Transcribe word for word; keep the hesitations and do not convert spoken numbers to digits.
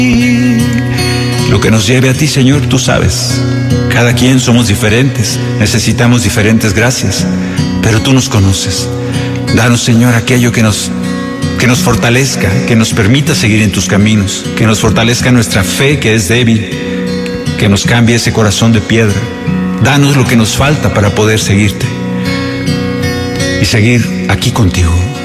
Lo que nos lleve a ti, Señor, tú sabes. Cada quien somos diferentes, necesitamos diferentes gracias, pero tú nos conoces. Danos, Señor, aquello que nos, que nos fortalezca, que nos permita seguir en tus caminos, que nos fortalezca nuestra fe que es débil, que nos cambie ese corazón de piedra. Danos lo que nos falta para poder seguirte y seguir aquí contigo.